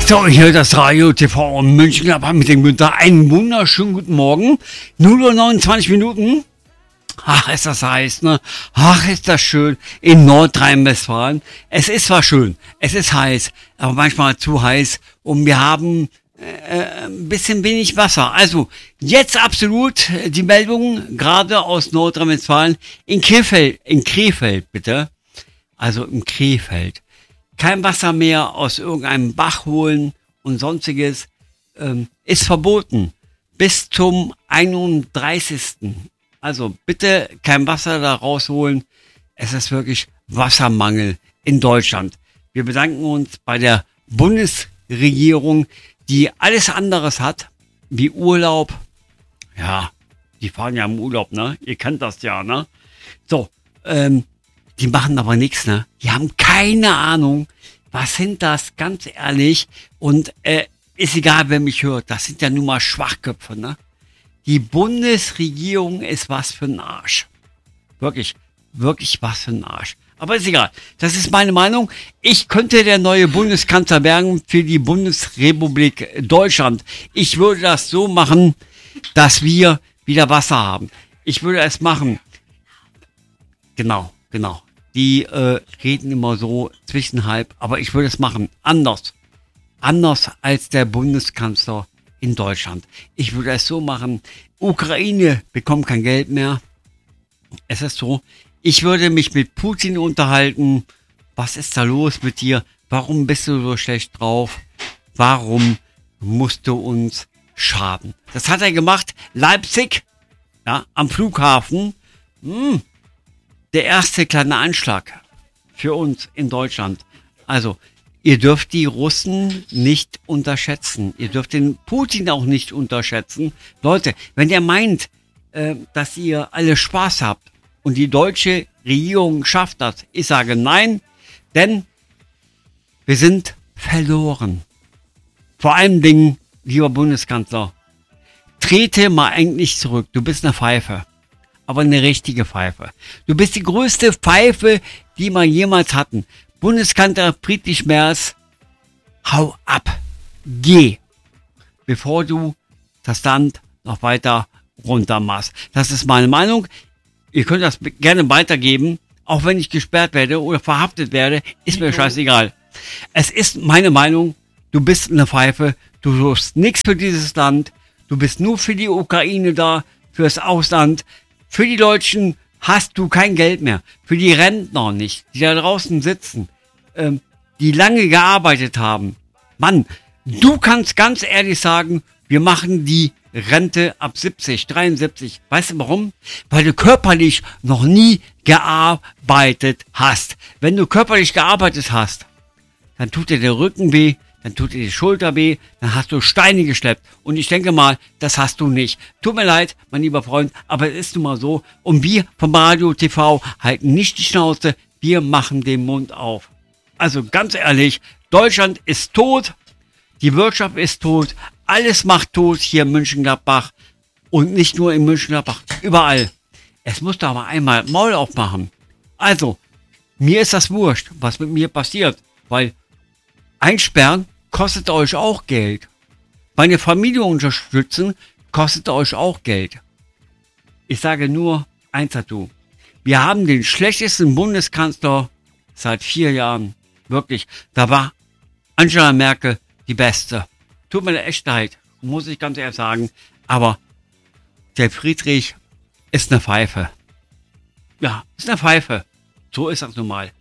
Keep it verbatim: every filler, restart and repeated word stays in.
So, hier das Radio T V in München, aber mit dem Günther. Einen wunderschönen guten Morgen. null Uhr neunundzwanzig Minuten. Ach, ist das heiß, ne? Ach, ist das schön in Nordrhein-Westfalen. Es ist zwar schön, es ist heiß, aber manchmal zu heiß und wir haben äh, ein bisschen wenig Wasser. Also, jetzt absolut die Meldung, gerade aus Nordrhein-Westfalen, in Krefeld, in Krefeld bitte, also im Krefeld. Kein Wasser mehr aus irgendeinem Bach holen und sonstiges ähm, ist verboten bis zum einunddreißigsten Also bitte kein Wasser da rausholen. Es ist wirklich Wassermangel in Deutschland. Wir bedanken uns bei der Bundesregierung, die alles anderes hat, wie Urlaub. Ja, die fahren ja im Urlaub, ne? Ihr kennt das ja, ne? So, ähm, die machen aber nichts, ne? Die haben keine Ahnung, was sind das, ganz ehrlich. Und äh, ist egal, wer mich hört, das sind ja nun mal Schwachköpfe, ne? Die Bundesregierung ist was für ein Arsch. Wirklich, wirklich was für ein Arsch. Aber ist egal, das ist meine Meinung. Ich könnte der neue Bundeskanzler werden für die Bundesrepublik Deutschland. Ich würde das so machen, dass wir wieder Wasser haben. Ich würde es machen. Genau, genau. Die äh, reden immer so zwischenhalb, aber ich würde es machen. Anders. Anders als der Bundeskanzler in Deutschland. Ich würde es so machen. Ukraine bekommt kein Geld mehr. Es ist so. Ich würde mich mit Putin unterhalten. Was ist da los mit dir? Warum bist du so schlecht drauf? Warum musst du uns schaden? Das hat er gemacht. Leipzig, ja, am Flughafen. Hm. Der erste kleine Anschlag für uns in Deutschland. Also, ihr dürft die Russen nicht unterschätzen. Ihr dürft den Putin auch nicht unterschätzen. Leute, wenn ihr meint, äh, dass ihr alle Spaß habt und die deutsche Regierung schafft das, ich sage nein, denn wir sind verloren. Vor allen Dingen, lieber Bundeskanzler, trete mal eigentlich zurück. Du bist eine Pfeife. Aber eine richtige Pfeife. Du bist die größte Pfeife, die wir jemals hatten. Bundeskanzler Friedrich Merz, hau ab. Geh. Bevor du das Land noch weiter runter machst. Das ist meine Meinung. Ihr könnt das gerne weitergeben. Auch wenn ich gesperrt werde oder verhaftet werde, ist mir scheißegal. Es ist meine Meinung. Du bist eine Pfeife. Du tust nichts für dieses Land. Du bist nur für die Ukraine da, fürs Ausland. Für die Deutschen hast du kein Geld mehr. Für die Rentner nicht, die da draußen sitzen, ähm, die lange gearbeitet haben. Mann, du kannst ganz ehrlich sagen, wir machen die Rente ab siebzig, dreiundsiebzig. Weißt du warum? Weil du körperlich noch nie gearbeitet hast. Wenn du körperlich gearbeitet hast, dann tut dir der Rücken weh, dann tut dir die Schulter weh, dann hast du Steine geschleppt. Und ich denke mal, das hast du nicht. Tut mir leid, mein lieber Freund, aber es ist nun mal so. Und wir vom Radio T V halten nicht die Schnauze, wir machen den Mund auf. Also ganz ehrlich, Deutschland ist tot, die Wirtschaft ist tot, alles macht tot hier in Mönchengladbach. Und nicht nur in Mönchengladbach, überall. Es muss da mal einmal Maul aufmachen. Also, mir ist das wurscht, was mit mir passiert, weil Einsperren kostet euch auch Geld. Meine Familie unterstützen kostet euch auch Geld. Ich sage nur eins dazu. Wir haben den schlechtesten Bundeskanzler seit vier Jahren. Wirklich. Da war Angela Merkel die Beste. Tut mir echt leid, muss ich ganz ehrlich sagen. Aber der Friedrich ist eine Pfeife. Ja, ist eine Pfeife. So ist das nun mal.